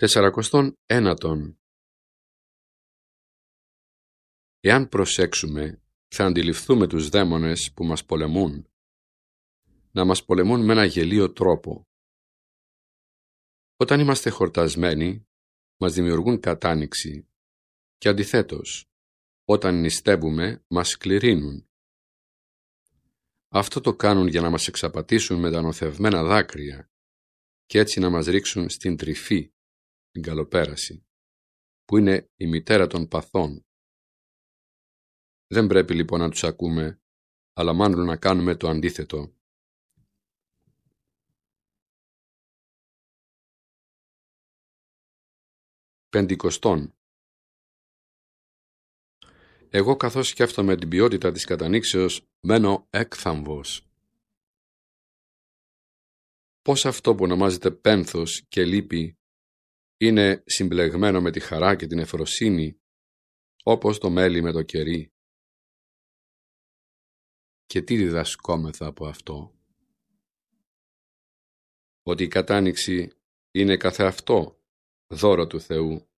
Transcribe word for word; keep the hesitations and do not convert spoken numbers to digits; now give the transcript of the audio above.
Τεσσαρακοστόν ένατον. Εάν προσέξουμε, θα αντιληφθούμε τους δαίμονες που μας πολεμούν, να μας πολεμούν με ένα γελίο τρόπο. Όταν είμαστε χορτασμένοι, μας δημιουργούν κατάνοιξη και αντιθέτως, όταν νηστεύουμε, μας σκληρύνουν. Αυτό το κάνουν για να μας εξαπατήσουν με τα νοθευμένα δάκρυα και έτσι να μας ρίξουν στην τρυφή, την καλοπέραση, που είναι η μητέρα των παθών. Δεν πρέπει λοιπόν να τους ακούμε, αλλά μάλλον να κάνουμε το αντίθετο. Πεντηκοστόν. Εγώ καθώς σκέφτομαι την ποιότητα της κατανήξεως, μένω έκθαμβος. Πώς αυτό που ονομάζεται πένθος και λύπη είναι συμπλεγμένο με τη χαρά και την ευφροσύνη, όπως το μέλι με το κερί. Και τι διδασκόμεθα από αυτό? Ότι η κατάνοιξη είναι καθεαυτό δώρο του Θεού